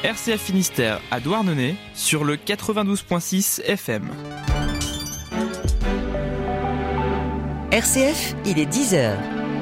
RCF Finistère à Douarnenez sur le 92.6 FM. RCF, il est 10h.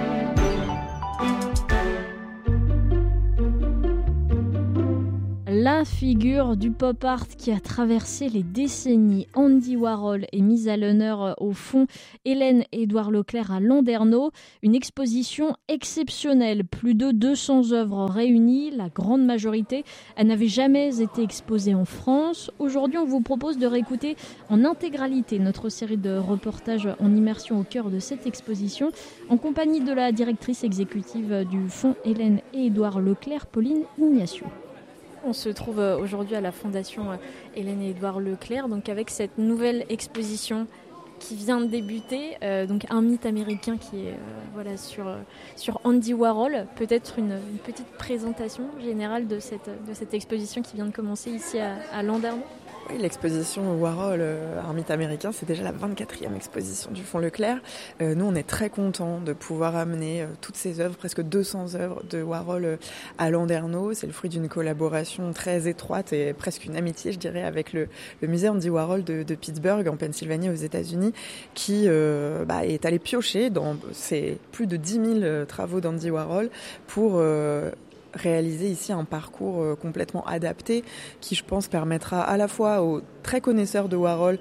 La figure du pop art qui a traversé les décennies, Andy Warhol, est mise à l'honneur au Fonds Hélène-Édouard Leclerc à Landerneau. Une exposition exceptionnelle, plus de 200 œuvres réunies, la grande majorité. Elle n'avait jamais été exposée en France. Aujourd'hui, on vous propose de réécouter en intégralité notre série de reportages en immersion au cœur de cette exposition, en compagnie de la directrice exécutive du Fonds Hélène-Édouard Leclerc, Pauline Ignacio. On se trouve aujourd'hui à la Fondation Hélène-Édouard Leclerc, donc avec cette nouvelle exposition qui vient de débuter, donc un mythe américain qui est sur Andy Warhol. Peut-être une petite présentation générale de cette exposition qui vient de commencer ici à Landerneau. Oui, l'exposition Warhol, un mythe américain, c'est déjà la 24e exposition du Fonds Leclerc. Nous, on est très contents de pouvoir amener toutes ces œuvres, presque 200 œuvres de Warhol à Landerneau. C'est le fruit d'une collaboration très étroite et presque une amitié, je dirais, avec le musée Andy Warhol de Pittsburgh, en Pennsylvanie, aux États-Unis, qui est allé piocher dans ces plus de 10 000 travaux d'Andy Warhol pour réaliser ici un parcours complètement adapté qui, je pense, permettra à la fois aux très connaisseurs de Warhol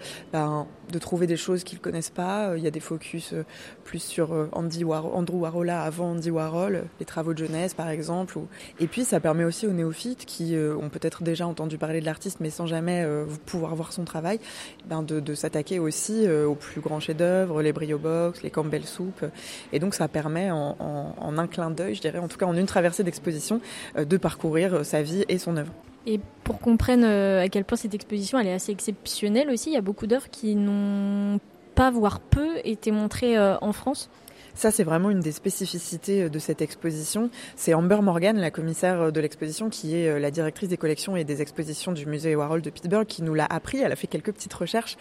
de trouver des choses qu'ils ne connaissent pas. Il y a des focus plus sur Andrew Warhol avant Andy Warhol, les travaux de jeunesse par exemple. Et puis ça permet aussi aux néophytes qui ont peut-être déjà entendu parler de l'artiste mais sans jamais pouvoir voir son travail, de s'attaquer aussi aux plus grands chefs-d'œuvre, les Brio Box, les Campbell Soup. Et donc ça permet en un clin d'œil, je dirais, en tout cas en une traversée d'exposition, de parcourir sa vie et son œuvre. Et pour qu'on comprenne à quel point cette exposition elle est assez exceptionnelle aussi, il y a beaucoup d'œuvres qui n'ont pas, voire peu, été montrées en France. Ça, c'est vraiment une des spécificités de cette exposition. C'est Amber Morgan, la commissaire de l'exposition, qui est la directrice des collections et des expositions du musée Warhol de Pittsburgh, qui nous l'a appris. Elle a fait quelques petites recherches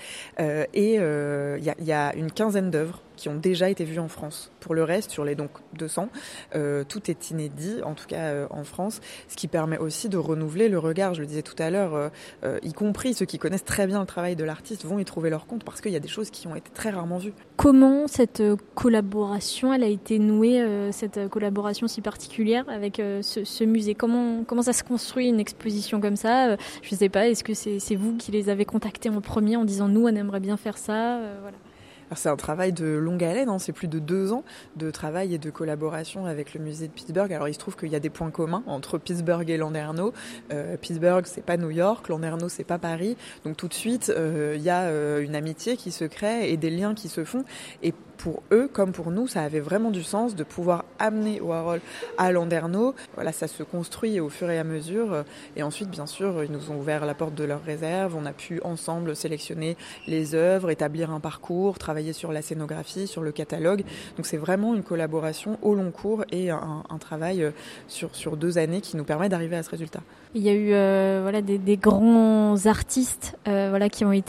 et il y a une quinzaine d'œuvres qui ont déjà été vues en France. Pour le reste, sur les 200, tout est inédit, en tout cas en France, ce qui permet aussi de renouveler le regard. Je le disais tout à l'heure, y compris ceux qui connaissent très bien le travail de l'artiste vont y trouver leur compte parce qu'il y a des choses qui ont été très rarement vues. Comment cette collaboration elle a été nouée, cette collaboration si particulière avec ce musée? Comment ça se construit une exposition comme ça? Je ne sais pas, est-ce que c'est vous qui les avez contactés en premier en disant nous on aimerait bien faire ça, voilà. Alors c'est un travail de longue haleine, c'est plus de 2 ans de travail et de collaboration avec le musée de Pittsburgh. Alors il se trouve qu'il y a des points communs entre Pittsburgh et Landerneau. Pittsburgh, c'est pas New York, Landerneau, c'est pas Paris. Donc tout de suite, il y a une amitié qui se crée et des liens qui se font. Et pour eux, comme pour nous, ça avait vraiment du sens de pouvoir amener Warhol à Landerneau. Voilà, ça se construit au fur et à mesure. Et ensuite, bien sûr, ils nous ont ouvert la porte de leur réserve. On a pu ensemble sélectionner les œuvres, établir un parcours, travailler sur la scénographie, sur le catalogue. Donc c'est vraiment une collaboration au long cours et un travail sur 2 années qui nous permet d'arriver à ce résultat. Il y a eu des grands artistes qui ont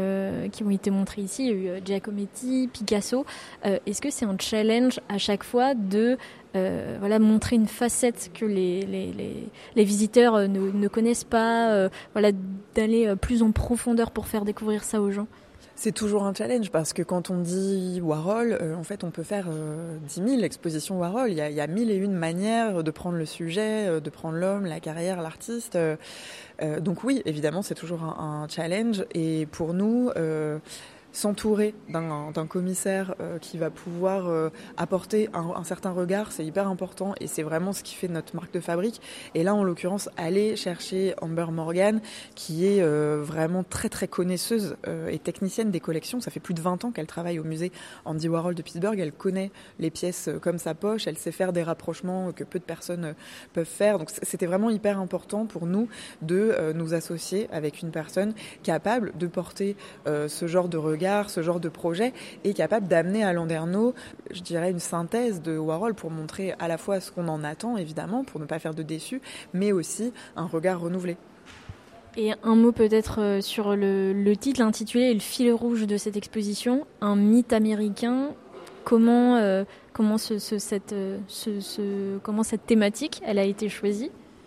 été montrés ici. Il y a eu Giacometti, Picasso. Est-ce que c'est un challenge à chaque fois de montrer une facette que les visiteurs ne connaissent pas, d'aller plus en profondeur pour faire découvrir ça aux gens? C'est toujours un challenge parce que quand on dit Warhol, en fait, on peut faire 10 000 expositions Warhol. Il y a 1001 manières de prendre le sujet, de prendre l'homme, la carrière, l'artiste. Donc oui, évidemment, c'est toujours un challenge. Et pour nous, s'entourer d'un commissaire qui va pouvoir apporter un certain regard, c'est hyper important et c'est vraiment ce qui fait notre marque de fabrique. Et là, en l'occurrence, aller chercher Amber Morgan, qui est vraiment très très connaisseuse et technicienne des collections. Ça fait plus de 20 ans qu'elle travaille au musée Andy Warhol de Pittsburgh. Elle connaît les pièces comme sa poche, elle sait faire des rapprochements que peu de personnes peuvent faire. Donc c'était vraiment hyper important pour nous de nous associer avec une personne capable de porter ce genre de regard, ce genre de projet, est capable d'amener à Landerneau, je dirais, une synthèse de Warhol pour montrer à la fois ce qu'on en attend, évidemment, pour ne pas faire de déçus, mais aussi un regard renouvelé. Et un mot peut-être sur le titre, l'intitulé et le fil rouge de cette exposition, un mythe américain. Comment cette thématique elle a été choisie?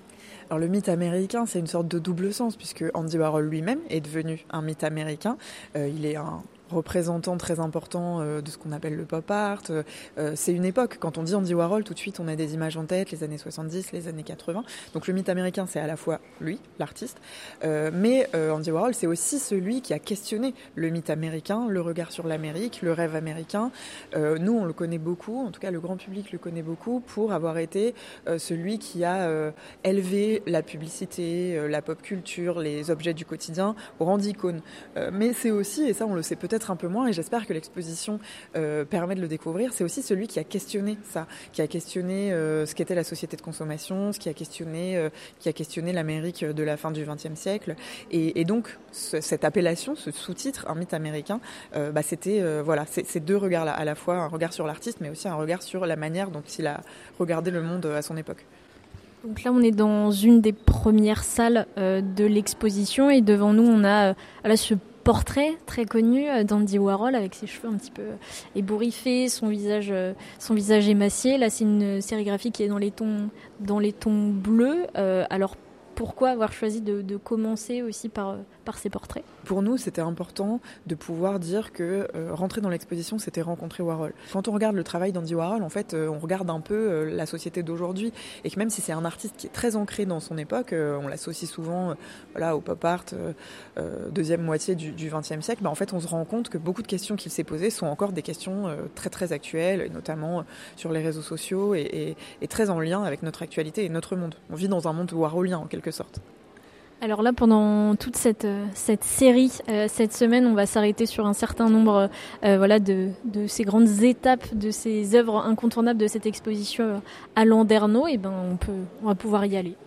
Alors le mythe américain, c'est une sorte de double sens, puisque Andy Warhol lui-même est devenu un mythe américain. Il est un représentant très important de ce qu'on appelle le pop art. C'est une époque, quand on dit Andy Warhol, tout de suite on a des images en tête, les années 70, les années 80. Donc le mythe américain, c'est à la fois lui, l'artiste, mais Andy Warhol, c'est aussi celui qui a questionné le mythe américain, le regard sur l'Amérique, le rêve américain. Nous, on le connaît beaucoup, en tout cas le grand public le connaît beaucoup, pour avoir été celui qui a élevé la publicité, la pop culture, les objets du quotidien au rang d'icône. Mais c'est aussi, et ça on le sait peut-être un peu moins, et j'espère que l'exposition permet de le découvrir, c'est aussi celui qui a questionné ça, qui a questionné ce qu'était la société de consommation, qui a questionné l'Amérique de la fin du XXe siècle. Et donc, cette appellation, ce sous-titre, un mythe américain, c'était ces deux regards-là, à la fois un regard sur l'artiste, mais aussi un regard sur la manière dont il a regardé le monde à son époque. Donc là, on est dans une des premières salles de l'exposition, et devant nous, on a ce portrait très connu d'Andy Warhol avec ses cheveux un petit peu ébouriffés, son visage émacié. Là, c'est une sérigraphie qui est dans les tons bleus. Alors, pourquoi avoir choisi de commencer aussi par ces portraits ? Pour nous, c'était important de pouvoir dire que rentrer dans l'exposition, c'était rencontrer Warhol. Quand on regarde le travail d'Andy Warhol, en fait, on regarde un peu la société d'aujourd'hui, et que même si c'est un artiste qui est très ancré dans son époque, on l'associe souvent au pop art, deuxième moitié du XXe siècle, en fait, on se rend compte que beaucoup de questions qu'il s'est posées sont encore des questions très très actuelles, notamment sur les réseaux sociaux, et très en lien avec notre actualité et notre monde. On vit dans un monde warholien, en quelque sorte. Alors là, pendant toute cette série, cette semaine, on va s'arrêter sur un certain nombre de ces grandes étapes, de ces œuvres incontournables de cette exposition à Landerneau. Et on va pouvoir y aller.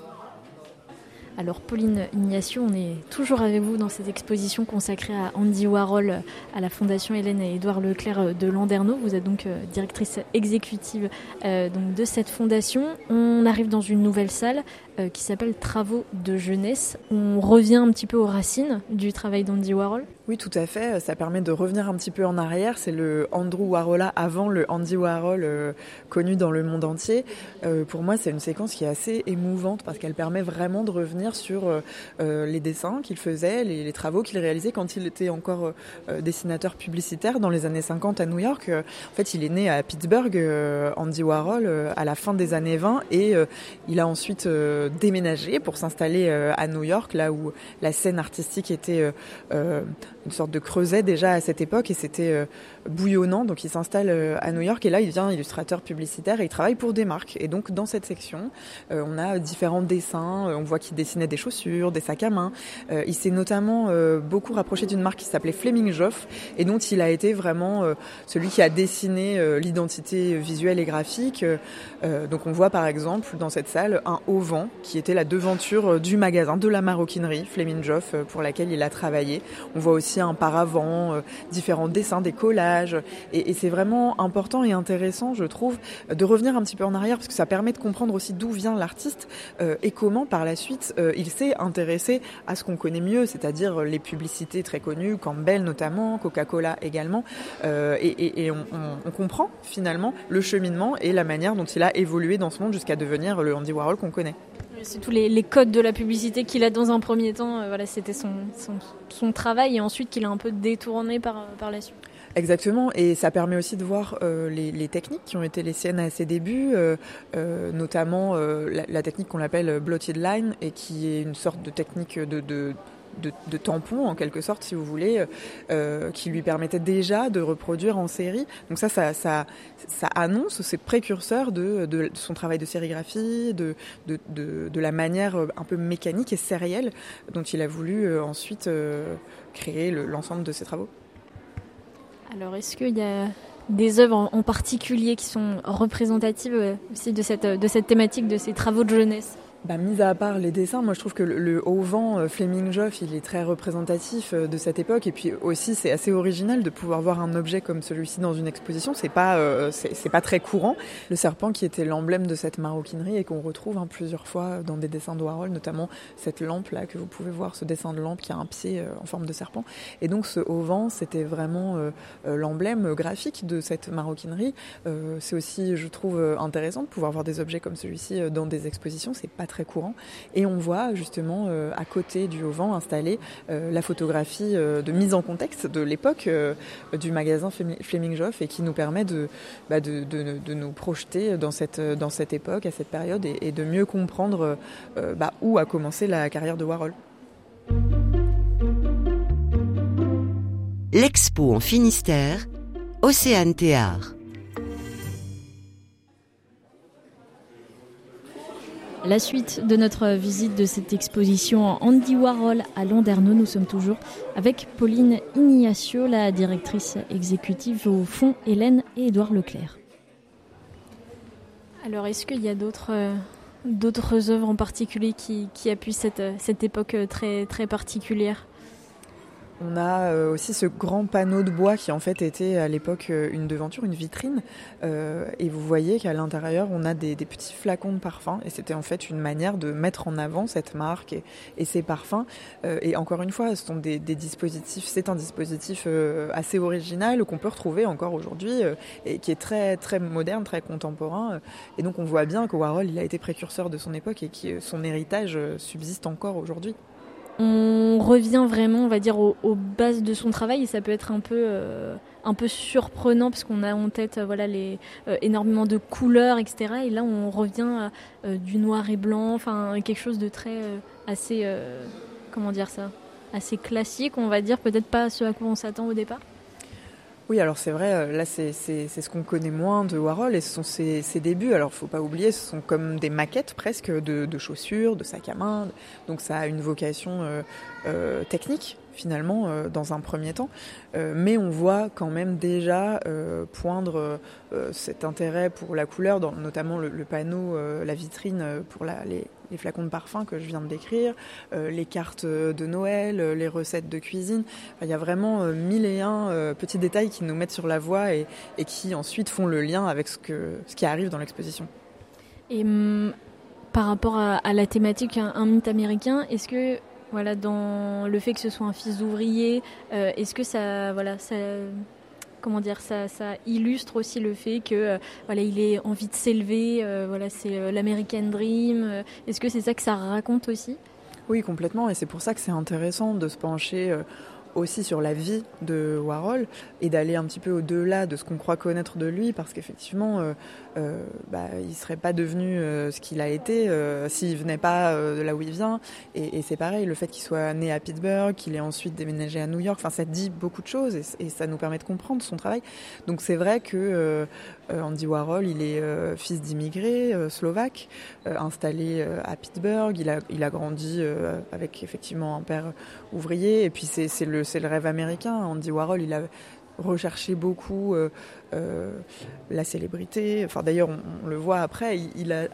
Alors Pauline Ignacio, on est toujours avec vous dans cette exposition consacrée à Andy Warhol à la Fondation Hélène et Édouard Leclerc de Landerneau. Vous êtes donc directrice exécutive de cette fondation. On arrive dans une nouvelle salle qui s'appelle Travaux de jeunesse. On revient un petit peu aux racines du travail d'Andy Warhol. Oui, tout à fait. Ça permet de revenir un petit peu en arrière. C'est le Andrew Warhol avant le Andy Warhol connu dans le monde entier. Pour moi, c'est une séquence qui est assez émouvante parce qu'elle permet vraiment de revenir sur les dessins qu'il faisait, les travaux qu'il réalisait quand il était encore dessinateur publicitaire dans les années 50 à New York. En fait, il est né à Pittsburgh, Andy Warhol, à la fin des années 20, et il a ensuite déménagé pour s'installer à New York, là où la scène artistique était une sorte de creuset déjà à cette époque, et c'était bouillonnant. Donc il s'installe à New York, et là il devient illustrateur publicitaire et il travaille pour des marques. Et donc dans cette section, on a différents dessins. On voit qu'il dessinait des chaussures, des sacs à main. Il s'est notamment beaucoup rapproché d'une marque qui s'appelait Fleming Joff, et dont il a été vraiment celui qui a dessiné l'identité visuelle et graphique. Donc on voit par exemple dans cette salle un auvent qui était la devanture du magasin de la maroquinerie Fleming Joff pour laquelle il a travaillé. On voit aussi un paravent, différents dessins, des collages, et c'est vraiment important et intéressant, je trouve, de revenir un petit peu en arrière, parce que ça permet de comprendre aussi d'où vient l'artiste et comment par la suite il s'est intéressé à ce qu'on connaît mieux, c'est-à-dire les publicités très connues, Campbell notamment, Coca-Cola également, et on comprend finalement le cheminement et la manière dont il a évolué dans ce monde jusqu'à devenir le Andy Warhol qu'on connaît. C'est tous les codes de la publicité qu'il a dans un premier temps, c'était son travail, et ensuite qu'il a un peu détourné par la suite. Exactement, et ça permet aussi de voir les techniques qui ont été les siennes à ses débuts, notamment la technique qu'on appelle blotted line, et qui est une sorte de technique de tampon en quelque sorte, si vous voulez, qui lui permettait déjà de reproduire en série. Donc ça annonce, c'est précurseur de son travail de sérigraphie, de la manière un peu mécanique et sérielle dont il a voulu ensuite créer l'ensemble de ses travaux. Alors, est-ce qu'il y a des œuvres en particulier qui sont représentatives aussi de cette thématique, de ces travaux de jeunesse ? Mis à part les dessins, moi je trouve que le auvent Fleming Joff, il est très représentatif de cette époque, et puis aussi c'est assez original de pouvoir voir un objet comme celui-ci dans une exposition. C'est pas très courant. Le serpent qui était l'emblème de cette maroquinerie et qu'on retrouve plusieurs fois dans des dessins de Warhol, notamment cette lampe là que vous pouvez voir, ce dessin de lampe qui a un pied en forme de serpent. Et donc ce auvent, c'était vraiment l'emblème graphique de cette maroquinerie. C'est aussi, je trouve, intéressant de pouvoir voir des objets comme celui-ci dans des expositions. C'est pas très courant. Et on voit justement à côté du Haut-Vent installé la photographie de mise en contexte de l'époque du magasin Fleming-Joff et qui nous permet de nous projeter dans cette époque, à cette période et de mieux comprendre où a commencé la carrière de Warhol. L'Expo en Finistère, Océane Théard. La suite de notre visite de cette exposition Andy Warhol à Landerneau, nous sommes toujours avec Pauline Ignacio, la directrice exécutive au Fonds Hélène et Édouard Leclerc. Alors, est-ce qu'il y a d'autres œuvres en particulier qui appuient cette époque très, très particulière ? On a aussi ce grand panneau de bois qui en fait était à l'époque une devanture, une vitrine. Et vous voyez qu'à l'intérieur, on a des petits flacons de parfums. Et c'était en fait une manière de mettre en avant cette marque et ses parfums. Et encore une fois, ce sont des dispositifs. C'est un dispositif assez original qu'on peut retrouver encore aujourd'hui et qui est très, très moderne, très contemporain. Et donc on voit bien que Warhol, il a été précurseur de son époque et que son héritage subsiste encore aujourd'hui. On revient vraiment, on va dire, aux bases de son travail et ça peut être un peu surprenant parce qu'on a en tête énormément de couleurs, etc. Et là, on revient à du noir et blanc, enfin quelque chose de très assez classique, on va dire, peut-être pas ce à quoi on s'attend au départ. Oui, alors c'est vrai, là c'est ce qu'on connaît moins de Warhol et ce sont ses débuts. Alors faut pas oublier, ce sont comme des maquettes presque de chaussures, de sacs à main. Donc ça a une vocation technique finalement dans un premier temps. Mais on voit quand même déjà poindre cet intérêt pour la couleur, notamment le panneau, la vitrine pour les flacons de parfum que je viens de décrire, les cartes de Noël, les recettes de cuisine. Enfin, il y a vraiment 1001 petits détails qui nous mettent sur la voie et qui ensuite font le lien avec ce qui arrive dans l'exposition. Et par rapport à la thématique, un mythe américain, est-ce que dans le fait que ce soit un fils d'ouvrier, est-ce que ça illustre aussi le fait que il ait envie de s'élever, c'est l'American Dream. Est-ce que c'est ça que ça raconte aussi ? Oui, complètement, et c'est pour ça que c'est intéressant de se pencher aussi sur la vie de Warhol et d'aller un petit peu au-delà de ce qu'on croit connaître de lui, parce qu'effectivement il serait pas devenu ce qu'il a été s'il venait pas de là où il vient, et c'est pareil, le fait qu'il soit né à Pittsburgh, qu'il ait ensuite déménagé à New York, enfin ça dit beaucoup de choses et ça nous permet de comprendre son travail. Donc c'est vrai que Andy Warhol, il est fils d'immigrés slovaques, installé à Pittsburgh. Il a grandi avec effectivement un père ouvrier, et puis c'est le rêve américain. Andy Warhol, il a recherché beaucoup la célébrité. Enfin, d'ailleurs, on le voit après, il a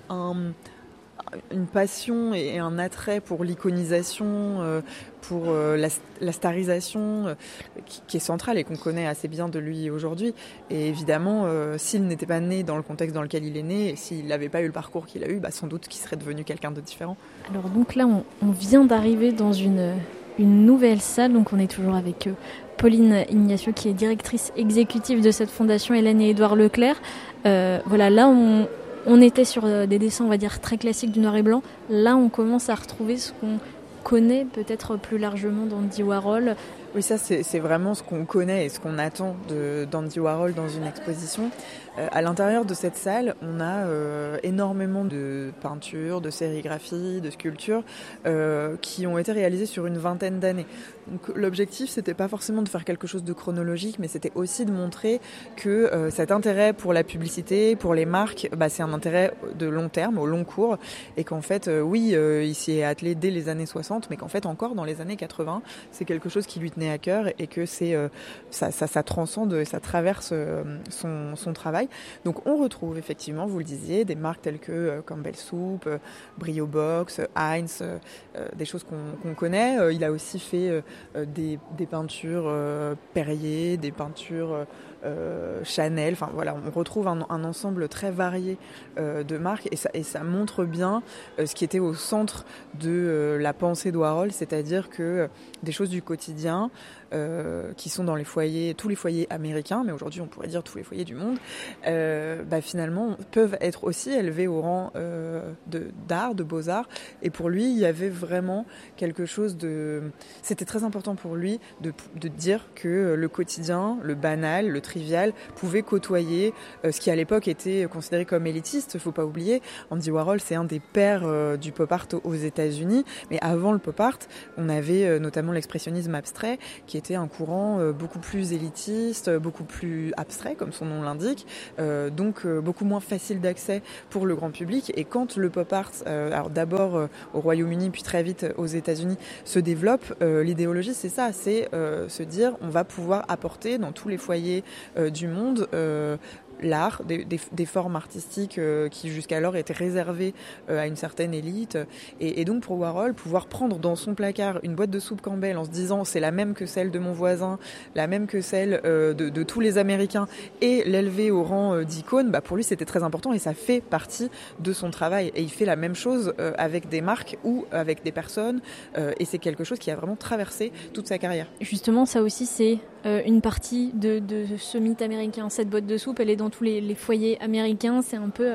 une passion et un attrait pour l'iconisation, pour la starisation, qui est centrale et qu'on connaît assez bien de lui aujourd'hui. Et évidemment, s'il n'était pas né dans le contexte dans lequel il est né, et s'il n'avait pas eu le parcours qu'il a eu, sans doute qu'il serait devenu quelqu'un de différent. Alors donc là, on vient d'arriver dans une nouvelle salle, donc on est toujours avec Pauline Ignacio, qui est directrice exécutive de cette fondation Hélène et Édouard Leclerc. Là on était sur des dessins, on va dire, très classiques du noir et blanc. Là, on commence à retrouver ce qu'on connaît peut-être plus largement d'Andy Warhol. Oui, ça, c'est vraiment ce qu'on connaît et ce qu'on attend d'Andy Warhol dans une exposition. À l'intérieur de cette salle, on a énormément de peintures, de sérigraphies, de sculptures qui ont été réalisées sur une vingtaine d'années. Donc, l'objectif, c'était pas forcément de faire quelque chose de chronologique, mais c'était aussi de montrer que cet intérêt pour la publicité, pour les marques, c'est un intérêt de long terme, au long cours, et qu'en fait, il s'y est attelé dès les années 60, mais qu'en fait, encore dans les années 80, c'est quelque chose qui lui tenait à cœur et que ça transcende et ça traverse son travail. Donc on retrouve effectivement, vous le disiez, des marques telles que Campbell Soup, Brio Box, Heinz, des choses qu'on connaît. Il a aussi fait des peintures Perrier, des peintures Chanel. Enfin voilà, on retrouve un ensemble très varié de marques et ça montre bien ce qui était au centre de la pensée de Warhol, c'est-à-dire que des choses du quotidien qui sont dans les foyers, tous les foyers américains, mais aujourd'hui on pourrait dire tous les foyers du monde, finalement peuvent être aussi élevés au rang d'art, de beaux-arts. Et pour lui, il y avait vraiment quelque chose de... C'était très important pour lui de dire que le quotidien, le banal, le trivial pouvait côtoyer ce qui à l'époque était considéré comme élitiste. Il ne faut pas oublier, Andy Warhol, c'est un des pères du pop art aux États-Unis, mais avant le pop art, on avait notamment l'expressionnisme abstrait, qui était un courant beaucoup plus élitiste, beaucoup plus abstrait, comme son nom l'indique, donc beaucoup moins facile d'accès pour le grand public. Et quand le pop art, alors d'abord au Royaume-Uni, puis très vite aux États-Unis, se développe, l'idéologie, c'est ça, c'est se dire on va pouvoir apporter dans tous les foyers du monde l'art, des formes artistiques qui jusqu'alors étaient réservées à une certaine élite. Et donc pour Warhol, pouvoir prendre dans son placard une boîte de soupe Campbell en se disant c'est la même que celle de mon voisin, la même que celle de tous les Américains, et l'élever au rang d'icône, pour lui c'était très important et ça fait partie de son travail. Et il fait la même chose avec des marques ou avec des personnes et c'est quelque chose qui a vraiment traversé toute sa carrière. Justement, ça aussi c'est une partie de ce mythe américain. Cette boîte de soupe, elle est dans tous les foyers américains. C'est un peu,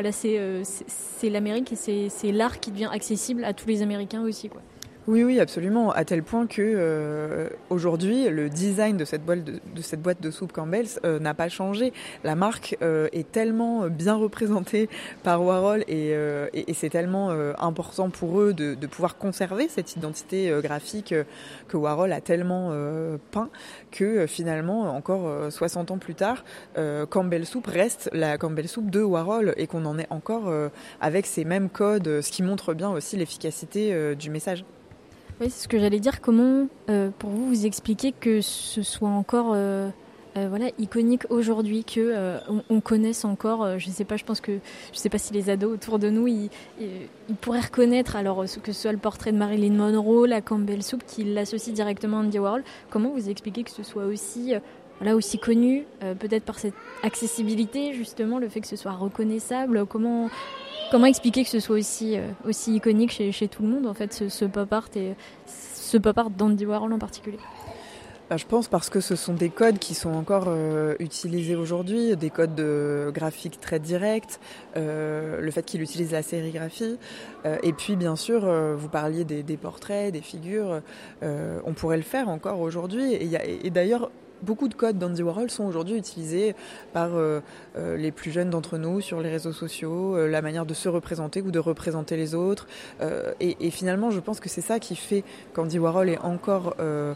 c'est l'Amérique et c'est l'art qui devient accessible à tous les Américains aussi, quoi. Oui, absolument. À tel point que aujourd'hui, le design de cette boîte de soupe Campbell's n'a pas changé. La marque est tellement bien représentée par Warhol et c'est tellement important pour eux de pouvoir conserver cette identité graphique que Warhol a tellement peint que finalement, encore 60 ans plus tard, Campbell Soup reste la Campbell Soup de Warhol et qu'on en est encore avec ces mêmes codes, ce qui montre bien aussi l'efficacité du message. Oui, c'est ce que j'allais dire. Comment, pour vous expliquez que ce soit encore iconique aujourd'hui, que on connaisse encore, je sais pas si les ados autour de nous, ils pourraient reconnaître, alors que ce soit le portrait de Marilyn Monroe, la Campbell Soup, qui l'associe directement à Andy Warhol. Comment vous expliquez que ce soit aussi connu, peut-être par cette accessibilité, justement, le fait que ce soit reconnaissable. Comment expliquer que ce soit aussi iconique chez tout le monde, en fait, ce pop art et ce pop art d'Andy Warhol en particulier? Je pense parce que ce sont des codes qui sont encore utilisés aujourd'hui, des codes graphiques très directs, le fait qu'il utilise la sérigraphie, et puis bien sûr, vous parliez des portraits, des figures, on pourrait le faire encore aujourd'hui, et d'ailleurs, beaucoup de codes d'Andy Warhol sont aujourd'hui utilisés par les plus jeunes d'entre nous sur les réseaux sociaux, la manière de se représenter ou de représenter les autres. Et finalement, je pense que c'est ça qui fait qu'Andy Warhol est encore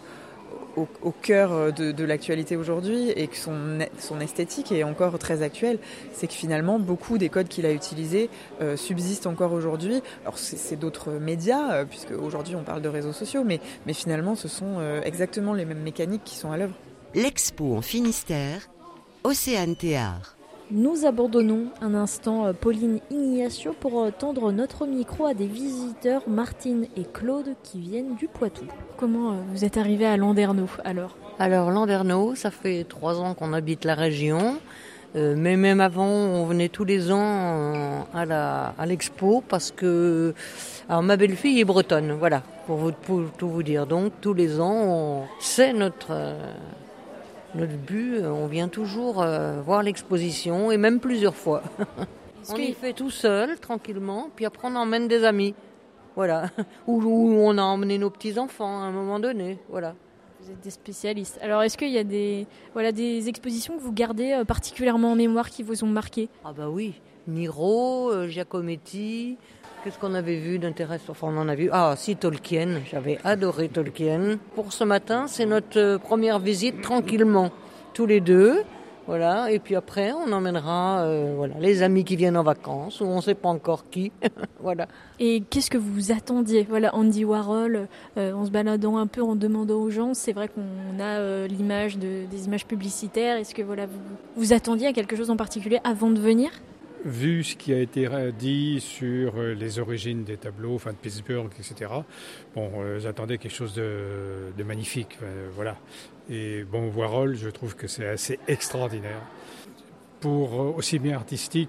au cœur de l'actualité aujourd'hui et que son esthétique est encore très actuelle. C'est que finalement, beaucoup des codes qu'il a utilisés subsistent encore aujourd'hui. Alors c'est d'autres médias, puisque aujourd'hui on parle de réseaux sociaux, mais finalement ce sont exactement les mêmes mécaniques qui sont à l'œuvre. L'Expo en Finistère, Océane Théâtre. Nous abandonnons un instant Pauline Ignacio pour tendre notre micro à des visiteurs, Martine et Claude, qui viennent du Poitou. Comment vous êtes arrivés à Landerneau alors ? Alors Landerneau, ça fait 3 ans qu'on habite la région, mais même avant on venait tous les ans à l'expo parce que alors, ma belle-fille est bretonne, voilà, pour tout vous dire. Donc tous les ans, c'est notre but, on vient toujours voir l'exposition et même plusieurs fois. On y fait tout seul, tranquillement, puis après on emmène des amis, voilà, ou on a emmené nos petits-enfants à un moment donné, voilà. Vous êtes des spécialistes. Alors est-ce qu'il y a des expositions que vous gardez particulièrement en mémoire qui vous ont marqué ? Ah bah oui, Miro, Giacometti, qu'est-ce qu'on avait vu d'intéressant ? Enfin on en a vu, Tolkien, j'avais adoré Tolkien. Pour ce matin, c'est notre première visite tranquillement, tous les deux. Voilà, et puis après, on emmènera les amis qui viennent en vacances, ou on ne sait pas encore qui. Voilà. Et qu'est-ce que vous attendiez ? Voilà, Andy Warhol, en se baladant un peu, en demandant aux gens, c'est vrai qu'on a l'image des images publicitaires. Est-ce que vous attendiez à quelque chose en particulier avant de venir ? vu ce qui a été dit sur les origines des tableaux, de Pittsburgh, etc., j'attendais quelque chose de magnifique. Voilà. Et Warhol, je trouve que c'est assez extraordinaire. Pour aussi bien artistique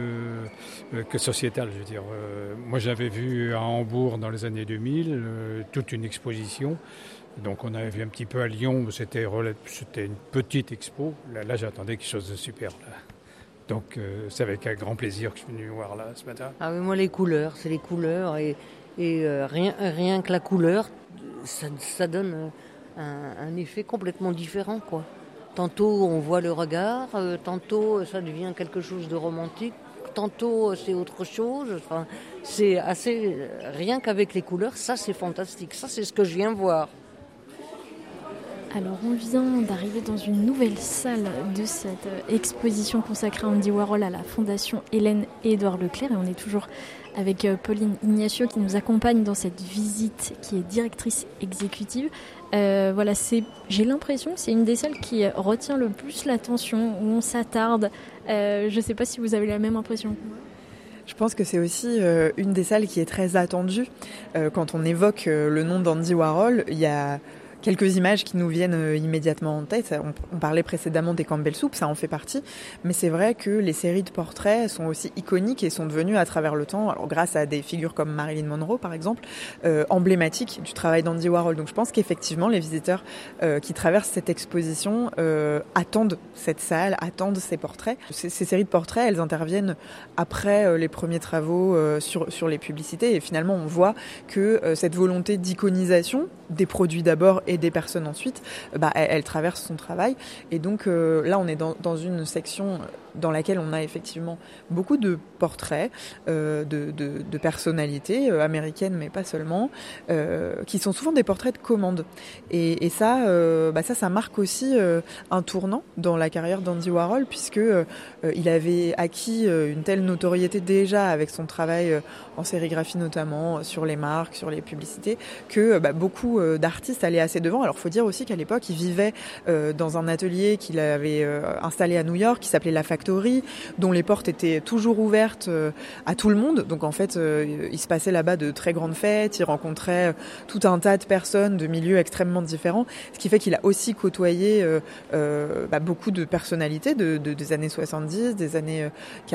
que sociétal, je veux dire. Moi, j'avais vu à Hambourg dans les années 2000 toute une exposition. Donc, on avait vu un petit peu à Lyon, c'était une petite expo. Là, j'attendais quelque chose de super. Là. Donc, c'est avec un grand plaisir que je suis venu voir là ce matin. Ah oui, moi, les couleurs, c'est les couleurs. Et rien que la couleur, ça donne un effet complètement différent, quoi. Tantôt, on voit le regard, tantôt, ça devient quelque chose de romantique, tantôt, c'est autre chose. Enfin, c'est assez... Rien qu'avec les couleurs, ça, c'est fantastique. Ça, c'est ce que je viens voir. Alors, on vient d'arriver dans une nouvelle salle de cette exposition consacrée à Andy Warhol à la Fondation Hélène et Édouard Leclerc. Et on est toujours avec Pauline Ignacio qui nous accompagne dans cette visite, qui est directrice exécutive. J'ai l'impression que c'est une des salles qui retient le plus l'attention, où on s'attarde. Je ne sais pas si vous avez la même impression que moi. Je pense que c'est aussi une des salles qui est très attendue. Quand on évoque le nom d'Andy Warhol, il y a quelques images qui nous viennent immédiatement en tête. On parlait précédemment des Campbell Soup, ça en fait partie. Mais c'est vrai que les séries de portraits sont aussi iconiques et sont devenues à travers le temps, alors grâce à des figures comme Marilyn Monroe par exemple, emblématiques du travail d'Andy Warhol. Donc je pense qu'effectivement les visiteurs qui traversent cette exposition attendent cette salle, attendent ces portraits. Ces séries de portraits, elles interviennent après les premiers travaux sur les publicités. Et finalement on voit que cette volonté d'iconisation des produits d'abord et des personnes ensuite, elle traverse son travail. Et donc là, on est dans une section dans laquelle on a effectivement beaucoup de portraits de personnalités américaines, mais pas seulement, qui sont souvent des portraits de commande. Et ça marque aussi un tournant dans la carrière d'Andy Warhol, puisque il avait acquis une telle notoriété déjà avec son travail en sérigraphie notamment, sur les marques, sur les publicités, que beaucoup d'artistes allaient assez devant. Alors, il faut dire aussi qu'à l'époque, il vivait dans un atelier qu'il avait installé à New York, qui s'appelait La Factory, dont les portes étaient toujours ouvertes à tout le monde. Donc, en fait, il se passait là-bas de très grandes fêtes, il rencontrait tout un tas de personnes de milieux extrêmement différents, ce qui fait qu'il a aussi côtoyé beaucoup de personnalités des années 70, des années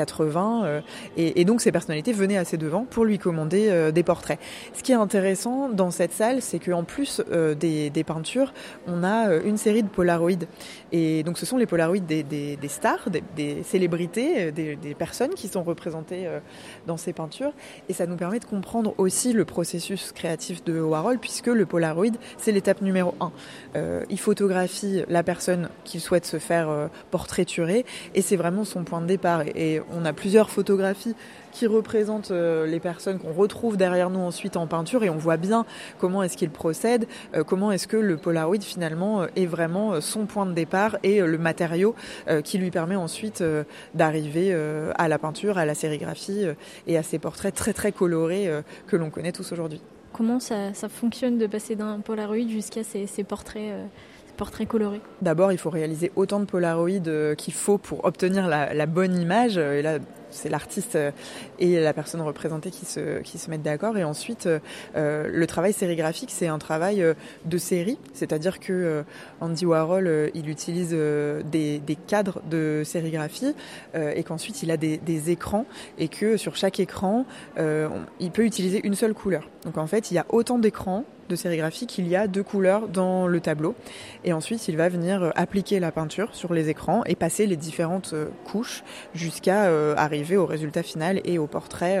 80, et donc ces personnalités venaient assez devant pour lui commander des portraits. Ce qui est intéressant dans cette salle, c'est qu'en plus des peintures, on a une série de polaroïds. Et donc ce sont les polaroïds des stars, des célébrités, des personnes qui sont représentées dans ces peintures. Et ça nous permet de comprendre aussi le processus créatif de Warhol, puisque le polaroid, c'est l'étape numéro 1. Il photographie la personne qu'il souhaite se faire portraiturer, et c'est vraiment son point de départ. Et on a plusieurs photographies qui représentent les personnes qu'on retrouve derrière nous ensuite en peinture, et on voit bien comment est-ce qu'il procède, comment est-ce que le Polaroid finalement est vraiment son point de départ et le matériau qui lui permet ensuite d'arriver à la peinture, à la sérigraphie et à ces portraits très très colorés que l'on connaît tous aujourd'hui. Comment ça fonctionne de passer d'un Polaroid jusqu'à ces portraits colorés? D'abord, il faut réaliser autant de Polaroid qu'il faut pour obtenir la bonne image. Et là, c'est l'artiste et la personne représentée qui se mettent d'accord. Et ensuite, le travail sérigraphique, c'est un travail de série. C'est-à-dire que Andy Warhol, il utilise des cadres de sérigraphie et qu'ensuite, il a des écrans. Et que sur chaque écran, il peut utiliser une seule couleur. Donc en fait, il y a autant d'écrans de sérigraphie qu'il y a de couleurs dans le tableau. Et ensuite, il va venir appliquer la peinture sur les écrans et passer les différentes couches jusqu'à arriver au résultat final et au portrait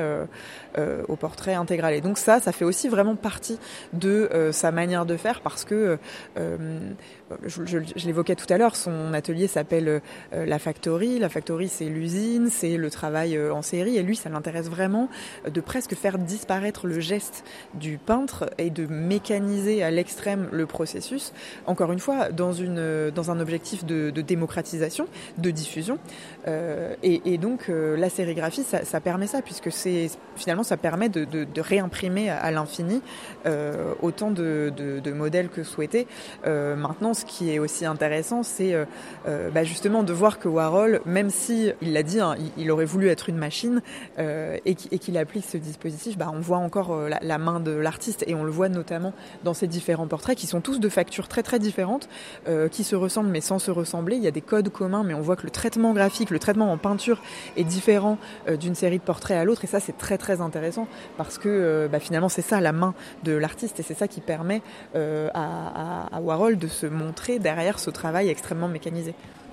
intégral. Et donc ça fait aussi vraiment partie de sa manière de faire, parce que je l'évoquais tout à l'heure, son atelier s'appelle La Factory. La Factory, c'est l'usine, c'est le travail en série. Et lui, ça l'intéresse vraiment de presque faire disparaître le geste du peintre et de mécaniser à l'extrême le processus. Encore une fois, dans un objectif de démocratisation, de diffusion. Et donc là, la sérigraphie, ça permet ça, puisque finalement ça permet de réimprimer à l'infini autant de modèles que souhaité. Maintenant, ce qui est aussi intéressant, c'est justement de voir que Warhol, même si il l'a dit, il aurait voulu être une machine et qu'il applique ce dispositif, on voit encore la main de l'artiste, et on le voit notamment dans ces différents portraits qui sont tous de factures très très différentes, qui se ressemblent mais sans se ressembler. Il y a des codes communs, mais on voit que le traitement graphique, le traitement en peinture est différent d'une série de portraits à l'autre, et ça c'est très très intéressant parce que finalement c'est ça la main de l'artiste, et c'est ça qui permet à Warhol de se montrer derrière ce travail extrêmement mécanisé.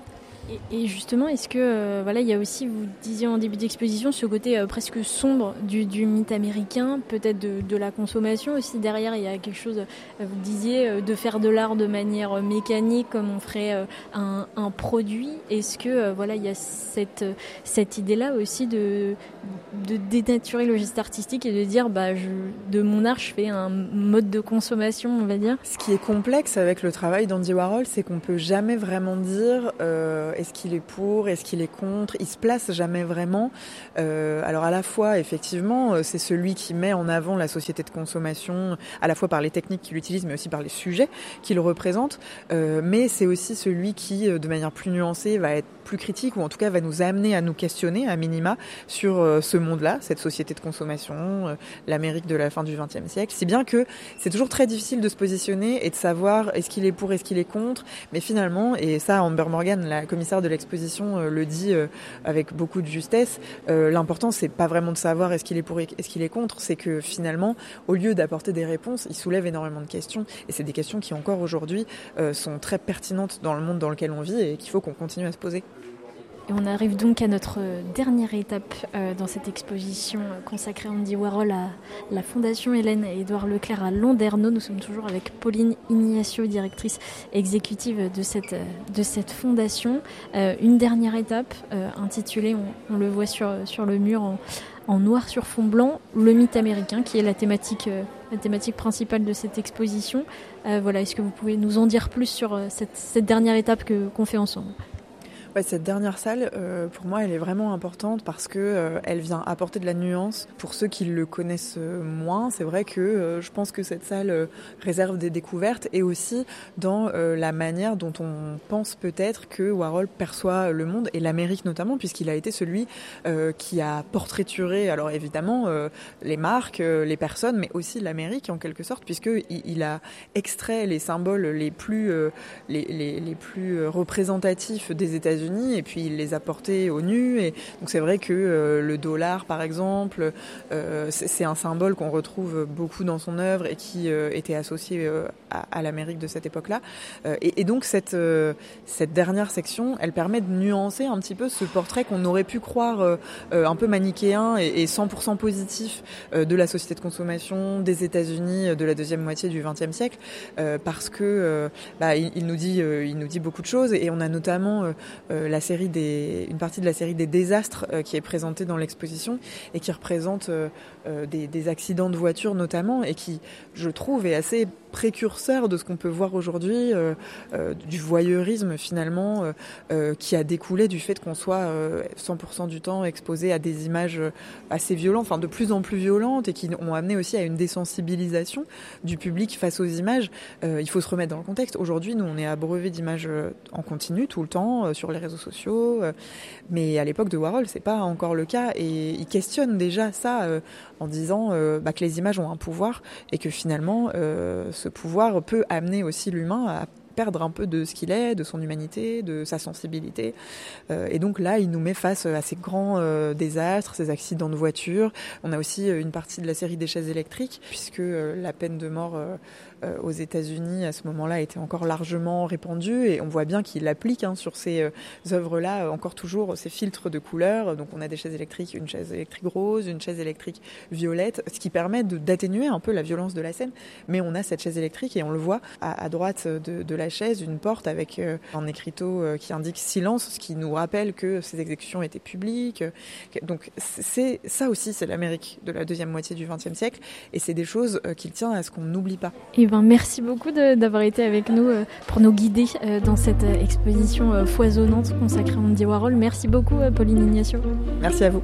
Et justement, est-ce que, il y a aussi, vous disiez en début d'exposition, ce côté presque sombre du mythe américain, peut-être de la consommation aussi. Derrière, il y a quelque chose, vous disiez, de faire de l'art de manière mécanique, comme on ferait un produit. Est-ce que, il y a cette idée-là aussi de dénaturer le geste artistique et de dire, de mon art, je fais un mode de consommation, on va dire. Ce qui est complexe avec le travail d'Andy Warhol, c'est qu'on peut jamais vraiment dire est-ce qu'il est pour, est-ce qu'il est contre. Il se place jamais vraiment. Alors à la fois, effectivement, c'est celui qui met en avant la société de consommation, à la fois par les techniques qu'il utilise, mais aussi par les sujets qu'il représente. Mais c'est aussi celui qui, de manière plus nuancée, va être plus critique, ou en tout cas va nous amener à nous questionner, à minima, sur ce monde-là, cette société de consommation, l'Amérique de la fin du XXe siècle. Si bien que c'est toujours très difficile de se positionner et de savoir est-ce qu'il est pour, est-ce qu'il est contre. Mais finalement, et ça, Amber Morgan, la commissaire de l'exposition, le dit avec beaucoup de justesse, l'important, c'est pas vraiment de savoir est-ce qu'il est pour, est-ce qu'il est contre, c'est que finalement, au lieu d'apporter des réponses, il soulève énormément de questions. Et c'est des questions qui, encore aujourd'hui, sont très pertinentes dans le monde dans lequel on vit et qu'il faut qu'on continue à se poser. Et on arrive donc à notre dernière étape dans cette exposition consacrée à Andy Warhol à la Fondation Hélène et Édouard Leclerc à Landerneau. Nous sommes toujours avec Pauline Ignacio, directrice exécutive de cette fondation. Une dernière étape intitulée, on le voit sur le mur en noir sur fond blanc, le mythe américain, qui est la thématique principale de cette exposition. Est-ce que vous pouvez nous en dire plus sur cette dernière étape qu'on fait ensemble ? Cette dernière salle, pour moi, elle est vraiment importante parce que elle vient apporter de la nuance pour ceux qui le connaissent moins. C'est vrai que je pense que cette salle réserve des découvertes, et aussi dans la manière dont on pense peut-être que Warhol perçoit le monde, et l'Amérique notamment, puisqu'il a été celui qui a portraituré, alors évidemment, les marques, les personnes, mais aussi l'Amérique en quelque sorte, puisqu'il a extrait les symboles les plus représentatifs des États-Unis, et puis il les a portés au nu. Et donc c'est vrai que le dollar, par exemple, c'est un symbole qu'on retrouve beaucoup dans son œuvre et qui était associé à l'Amérique de cette époque-là. Et donc cette dernière section, elle permet de nuancer un petit peu ce portrait qu'on aurait pu croire un peu manichéen et 100% positif de la société de consommation des États-Unis de la deuxième moitié du XXe siècle, parce que il nous dit beaucoup de choses, et on a notamment une partie de la série des désastres qui est présentée dans l'exposition et qui représente des accidents de voiture notamment, et qui, je trouve, est assez précurseur de ce qu'on peut voir aujourd'hui, du voyeurisme finalement, qui a découlé du fait qu'on soit 100% du temps exposé à des images assez violentes, enfin de plus en plus violentes, et qui ont amené aussi à une désensibilisation du public face aux images. Il faut se remettre dans le contexte. Aujourd'hui, nous, on est abreuvé d'images en continu tout le temps sur les réseaux sociaux, mais à l'époque de Warhol, c'est pas encore le cas, et il questionne déjà ça en disant que les images ont un pouvoir, et que finalement ce pouvoir peut amener aussi l'humain à perdre un peu de ce qu'il est, de son humanité, de sa sensibilité. Et donc là, il nous met face à ces grands désastres, ces accidents de voiture. On a aussi une partie de la série des chaises électriques, puisque la peine de mort aux États-Unis à ce moment-là était encore largement répandue, et on voit bien qu'il applique sur ces œuvres-là encore toujours ces filtres de couleurs. Donc on a des chaises électriques, une chaise électrique rose, une chaise électrique violette, ce qui permet d'atténuer un peu la violence de la scène. Mais on a cette chaise électrique, et on le voit à droite de la Lachaise une porte avec un écriteau qui indique silence, ce qui nous rappelle que ces exécutions étaient publiques. Donc ça aussi, c'est l'Amérique de la deuxième moitié du XXe siècle, et c'est des choses qu'il tient à ce qu'on n'oublie pas. Et merci beaucoup d'avoir été avec nous pour nous guider dans cette exposition foisonnante consacrée à Andy Warhol. Merci beaucoup, Pauline Ignacio. Merci à vous.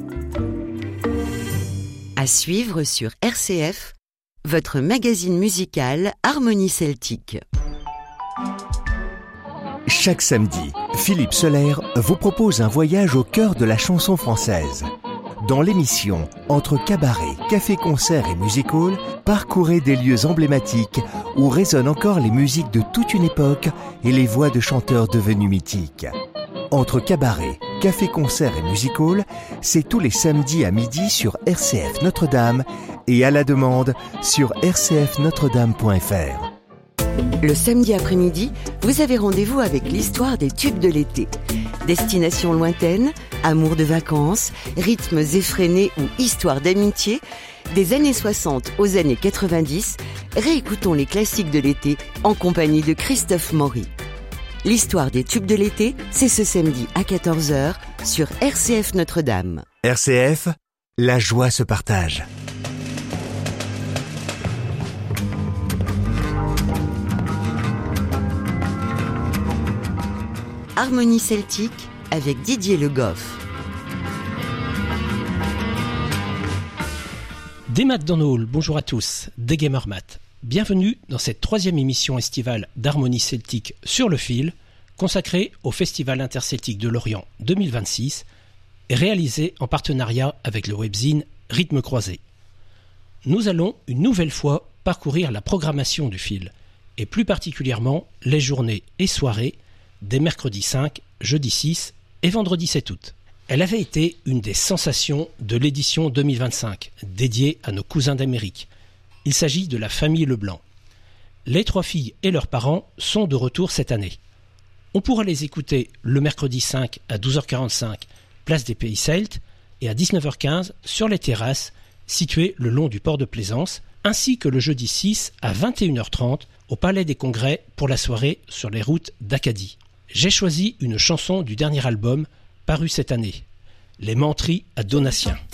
À suivre sur RCF, votre magazine musical Harmonie Celtique. Chaque samedi, Philippe Soler vous propose un voyage au cœur de la chanson française. Dans l'émission Entre cabaret, café-concert et music-hall, parcourez des lieux emblématiques où résonnent encore les musiques de toute une époque et les voix de chanteurs devenus mythiques. Entre cabaret, café-concert et music-hall, c'est tous les samedis à midi sur RCF Notre-Dame et à la demande sur rcfnotredame.fr. Le samedi après-midi, vous avez rendez-vous avec l'histoire des tubes de l'été. Destinations lointaines, amour de vacances, rythmes effrénés ou histoires d'amitié, des années 60 aux années 90, réécoutons les classiques de l'été en compagnie de Christophe Maury. L'histoire des tubes de l'été, c'est ce samedi à 14h sur RCF Notre-Dame. RCF, la joie se partage. Harmonie Celtique avec Didier Le Goff. Des Maths dans nos halls, bonjour à tous, des Gamer Maths. Bienvenue dans cette 3e émission estivale d'Harmonie Celtique sur le fil, consacrée au Festival interceltique de Lorient 2026 et réalisée en partenariat avec le webzine Rythme Croisé. Nous allons une nouvelle fois parcourir la programmation du fil, et plus particulièrement les journées et soirées des mercredis 5, jeudi 6 et vendredi 7 août. Elle avait été une des sensations de l'édition 2025, dédiée à nos cousins d'Amérique. Il s'agit de la famille Leblanc. Les 3 filles et leurs parents sont de retour cette année. On pourra les écouter le mercredi 5 à 12h45, place des Pays Celtes, et à 19h15 sur les terrasses situées le long du port de Plaisance, ainsi que le jeudi 6 à 21h30 au Palais des Congrès pour la soirée sur les routes d'Acadie. J'ai choisi une chanson du dernier album paru cette année, Les Menteries à Donatien.